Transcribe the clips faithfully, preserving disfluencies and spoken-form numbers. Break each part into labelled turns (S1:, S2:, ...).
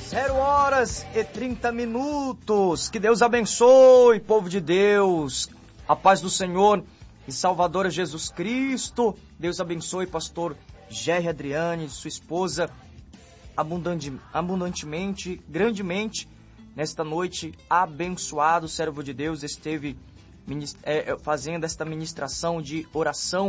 S1: Zero horas e trinta minutos. Que Deus abençoe, povo de Deus. A paz do Senhor e Salvador Jesus Cristo. Deus abençoe, pastor Gerry Adriane, sua esposa, abundante, abundantemente, grandemente. Nesta noite, abençoado, servo de Deus, esteve é, fazendo esta ministração de oração.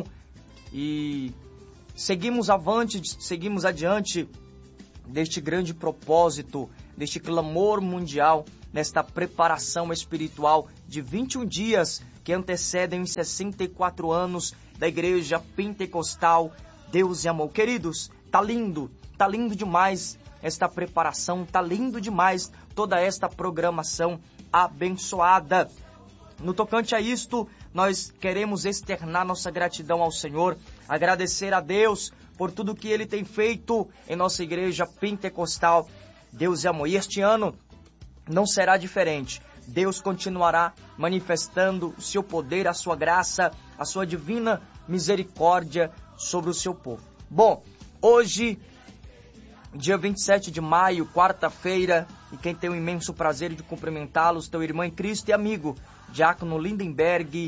S1: E seguimos avante, seguimos adiante deste grande propósito, deste clamor mundial, nesta preparação espiritual de vinte e um dias que antecedem os sessenta e quatro anos da Igreja Pentecostal Deus e Amor. Queridos, tá lindo, tá lindo demais esta preparação, tá lindo demais toda esta programação abençoada. No tocante a isto, nós queremos externar nossa gratidão ao Senhor, agradecer a Deus por tudo que Ele tem feito em nossa Igreja Pentecostal Deus e Amor. E este ano não será diferente. Deus continuará manifestando o seu poder, a sua graça, a sua divina misericórdia sobre o seu povo. Bom, hoje, dia vinte e sete de maio, quarta-feira, e quem tem o imenso prazer de cumprimentá-los, teu irmão em Cristo e amigo, Diácono Lindenberg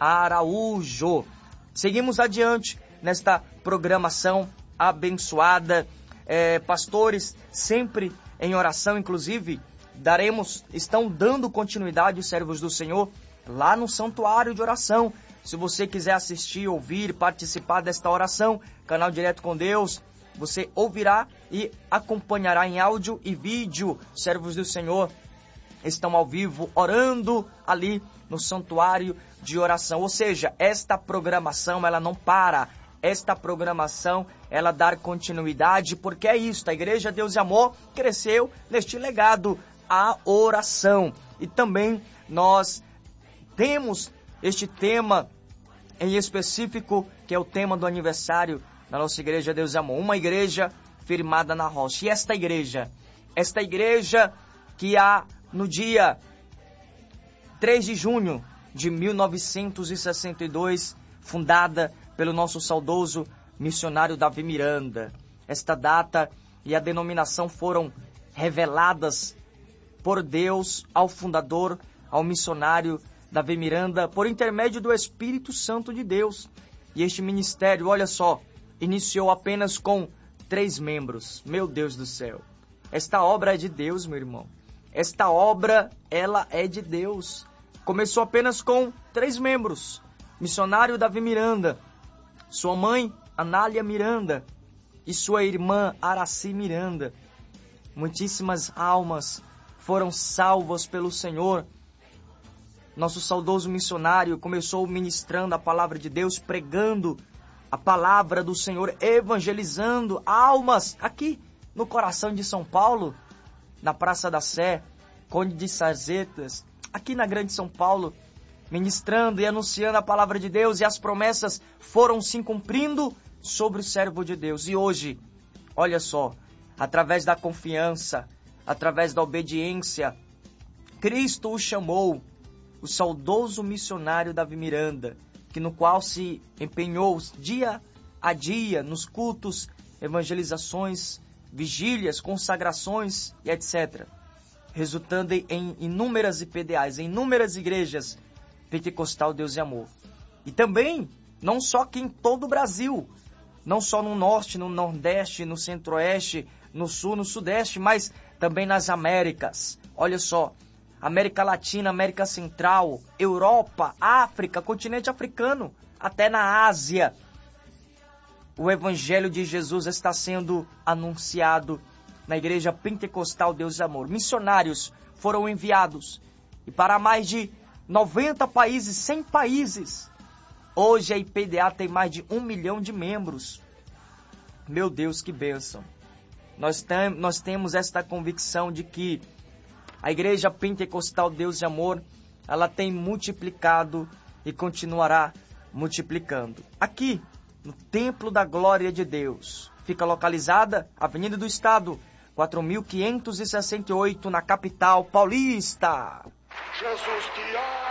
S1: Araújo. Seguimos adiante nesta programação abençoada. É, pastores, sempre em oração, inclusive, daremos, estão dando continuidade os servos do Senhor lá no santuário de oração. Se você quiser assistir, ouvir, participar desta oração, canal Direto com Deus, você ouvirá e acompanhará em áudio e vídeo. Servos do Senhor estão ao vivo orando ali no santuário de oração. Ou seja, esta programação ela não para. Esta programação ela dá continuidade, porque é isso. A Igreja Deus e Amor cresceu neste legado, a oração. E também nós temos este tema em específico, que é o tema do aniversário da nossa Igreja Deus e Amor. Uma igreja firmada na rocha. E esta igreja, esta igreja que há no dia três de junho de mil novecentos e sessenta e dois, fundada pelo nosso saudoso missionário Davi Miranda. Esta data e a denominação foram reveladas por Deus ao fundador, ao missionário Davi Miranda, por intermédio do Espírito Santo de Deus. E este ministério, olha só, iniciou apenas com três membros. Meu Deus do céu. Esta obra é de Deus, meu irmão. Esta obra, ela é de Deus. Começou apenas com três membros. Missionário Davi Miranda, sua mãe, Anália Miranda, e sua irmã, Araci Miranda. Muitíssimas almas foram salvas pelo Senhor. Nosso saudoso missionário começou ministrando a palavra de Deus, pregando a palavra do Senhor, evangelizando almas aqui no coração de São Paulo, na Praça da Sé, Conde de Sarzetas, aqui na Grande São Paulo, ministrando e anunciando a palavra de Deus, e as promessas foram se cumprindo sobre o servo de Deus. E hoje, olha só, através da confiança, através da obediência, Cristo o chamou, o saudoso missionário Davi Miranda, que no qual se empenhou dia a dia nos cultos, evangelizações, vigílias, consagrações e etcétera, resultando em inúmeras I P D As, em inúmeras igrejas Pentecostal Deus e Amor. E também, não só aqui em todo o Brasil, não só no Norte, no Nordeste, no Centro-Oeste, no Sul, no Sudeste, mas também nas Américas. Olha só, América Latina, América Central, Europa, África, continente africano, até na Ásia. O Evangelho de Jesus está sendo anunciado na Igreja Pentecostal Deus e Amor. Missionários foram enviados e para mais de noventa países, cem países. Hoje a I P D A tem mais de um milhão de membros. Meu Deus, que bênção. Nós, tem, nós temos esta convicção de que a Igreja Pentecostal Deus e Amor, ela tem multiplicado e continuará multiplicando. Aqui, no Templo da Glória de Deus, fica localizada Avenida do Estado, quatro mil quinhentos e sessenta e oito, na capital paulista. Jesus te ama.